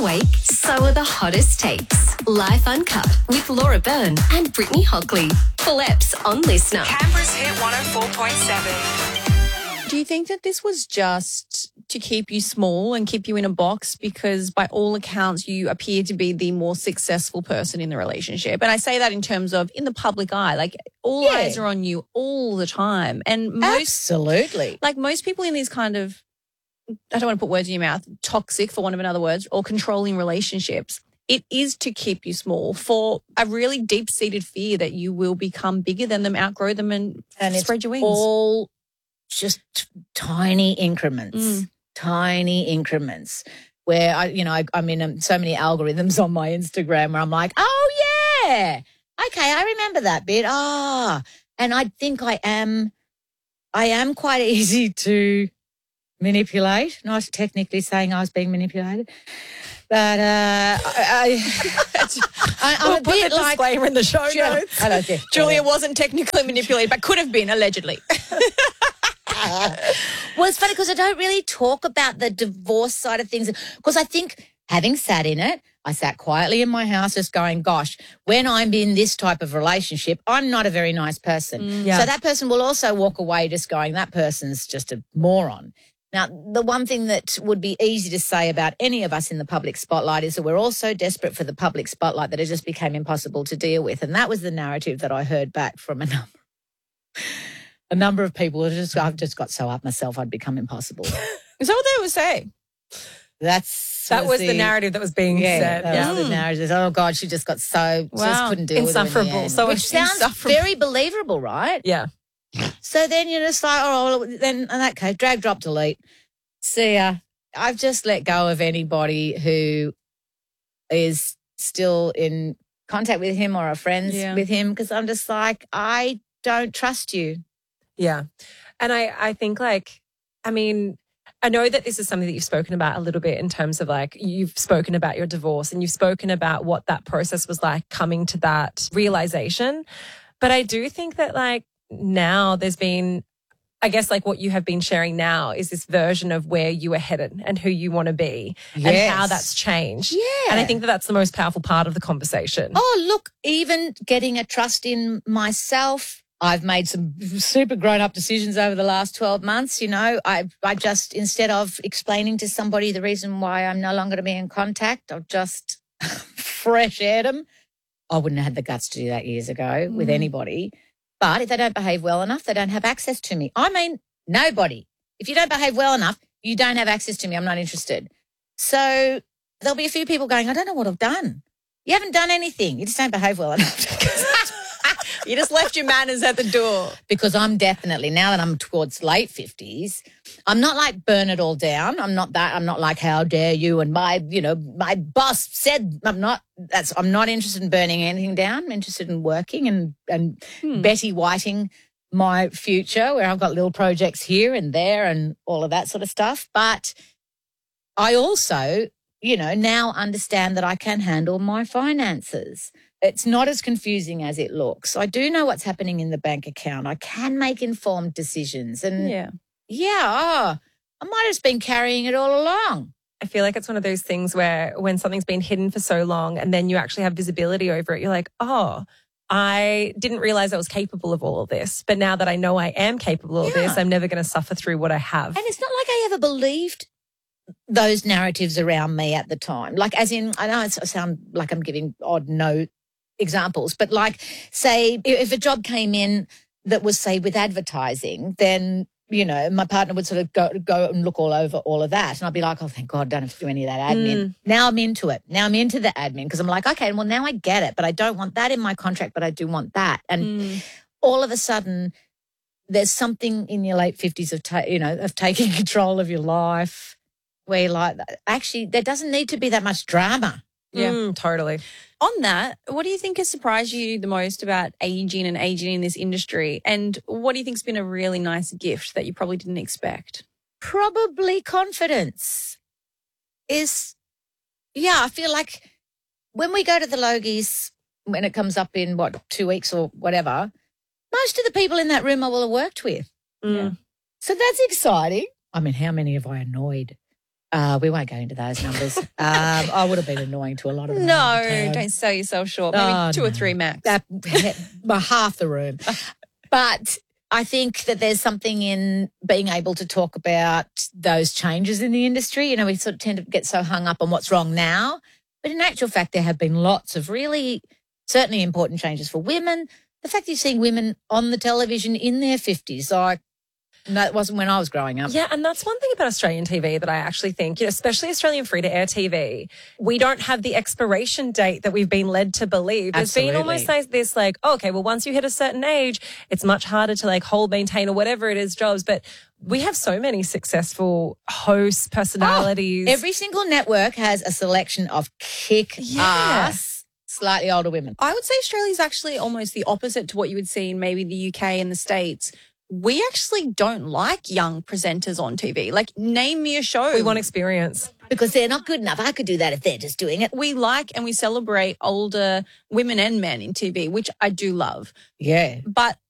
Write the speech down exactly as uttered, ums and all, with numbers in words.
awake, so are the hottest takes. Life Uncut with Laura Byrne and Brittany Hockley. Full eps on Listener. Canberra's Hit one oh four point seven. Do you think that this was just to keep you small and keep you in a box? Because by all accounts, you appear to be the more successful person in the relationship. And I say that in terms of in the public eye, like all Yeah. eyes are on you all the time. And most, Absolutely. like most people in these kind of, I don't want to put words in your mouth, toxic for want of another word, or controlling relationships, it is to keep you small for a really deep-seated fear that you will become bigger than them, outgrow them and, And spread it's your wings. all just t- tiny increments, Mm. tiny increments where I, you know, I, I'm in um, so many algorithms on my Instagram where I'm like, oh yeah, okay, I remember that bit. Ah, and I think I am, I am quite easy to manipulate. Not technically saying I was being manipulated, but uh, I, I, I, I'm We'll a put bit the like disclaimer in the show Sure. notes. I don't care. Julia wasn't technically manipulated, but could have been, allegedly. Well, it's funny because I don't really talk about the divorce side of things because I think having sat in it, I sat quietly in my house just going, gosh, when I'm in this type of relationship, I'm not a very nice person. yeah. So that person will also walk away just going, that person's just a moron. Now, the one thing that would be easy to say about any of us in the public spotlight is that we're all so desperate for the public spotlight that it just became impossible to deal with. And that was the narrative that I heard back from a number a number of people. Who just, I've just got so up myself, I'd become impossible. Is that what they were saying? That's That was the narrative that was being yeah, said. that Yeah. was the narrative. Oh God, she just got so Wow. just couldn't deal with it in the Insufferable. end. So which it's sounds insufferable. very believable, right? Yeah. So then you're just like, oh, well, then in that case, drag, drop, delete. See ya. I've just let go of anybody who is still in contact with him or are friends Yeah. with him because I'm just like, I don't trust you. Yeah. And I, I think like, I mean, I know that this is something that you've spoken about a little bit in terms of like, you've spoken about your divorce and you've spoken about what that process was like coming to that realization. But I do think that like now there's been, I guess like what you have been sharing now is this version of where you are headed and who you want to be and Yes. how that's changed. Yeah. And I think that that's the most powerful part of the conversation. Oh, look, even getting a trust in myself. I've made some super grown-up decisions over the last twelve months. You know, I I just, instead of explaining to somebody the reason why I'm no longer to be in contact, I've just fresh aired them. I wouldn't have had the guts to do that years ago with anybody. But if they don't behave well enough, they don't have access to me. I mean, nobody. If you don't behave well enough, you don't have access to me. I'm not interested. So there'll be a few people going, I don't know what I've done. You haven't done anything. You just don't behave well enough. You just left your manners at the door. Because I'm definitely, now that I'm towards late fifties, I'm not like burn it all down. I'm not that. I'm not like, how dare you? And my, you know, my boss said, I'm not, that's, I'm not interested in burning anything down. I'm interested in working and, and Hmm. Betty Whiting my future where I've got little projects here and there and all of that sort of stuff. But I also, you know, now understand that I can handle my finances. It's not as confusing as it looks. I do know what's happening in the bank account. I can make informed decisions. And yeah, Yeah. oh, I might have just been carrying it all along. I feel like it's one of those things where when something's been hidden for so long and then you actually have visibility over it, you're like, oh, I didn't realize I was capable of all of this. But now that I know I am capable of Yeah. this, I'm never going to suffer through what I have. And it's not like I ever believed those narratives around me at the time. Like, as in, I know it's- I sound like I'm giving odd no examples, but like, say, if a job came in that was, say, with advertising, then, you know, my partner would sort of go, go and look all over all of that. And I'd be like, oh, thank God, I don't have to do any of that admin. Now I'm into it. Now I'm into the admin because I'm like, okay, well, now I get it, but I don't want that in my contract, but I do want that. And all of a sudden, there's something in your late fifties of, ta- you know, of taking control of your life where you're like, actually, there doesn't need to be that much drama. Yeah. Mm, totally. On that, what do you think has surprised you the most about aging and aging in this industry? And what do you think's been a really nice gift that you probably didn't expect? Probably confidence is, yeah, I feel like when we go to the Logies, when it comes up in, what, two weeks or whatever, most of the people in that room I will have worked with. Mm. So that's exciting. I mean, how many have I annoyed? Uh, we won't go into those numbers. um, I would have been annoying to a lot of them. No, don't sell yourself short. Maybe Oh, two or no. three max. That, well, half the room. But I think that there's something in being able to talk about those changes in the industry. You know, we sort of tend to get so hung up on what's wrong now. But in actual fact, there have been lots of really, certainly important changes for women. The fact that you're seeing women on the television in their fifties, like, that wasn't when I was growing up. Yeah, and that's one thing about Australian T V that I actually think, you know, especially Australian free-to-air T V, we don't have the expiration date that we've been led to believe. There's Absolutely. been almost like this, like, oh, okay, well, once you hit a certain age, it's much harder to like hold, maintain, or whatever it is jobs. But we have so many successful hosts, personalities. Oh, every single network has a selection of kick-ass, slightly older women. I would say Australia is actually almost the opposite to what you would see in maybe the U K and the States. We actually don't like young presenters on T V. Like, name me a show. we want experience. Because they're not good enough. I could do that if they're just doing it. we like and we celebrate older women and men in T V, which I do love. Yeah. But